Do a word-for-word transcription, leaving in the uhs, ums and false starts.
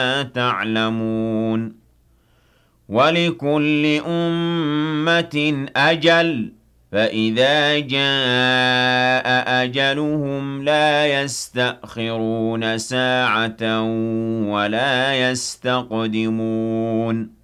تعلمون وَلِكُلِّ أُمَّةٍ أَجَلٌ فَإِذَا جَاءَ أَجَلُهُمْ لَا يَسْتَأْخِرُونَ سَاعَةً وَلَا يَسْتَقْدِمُونَ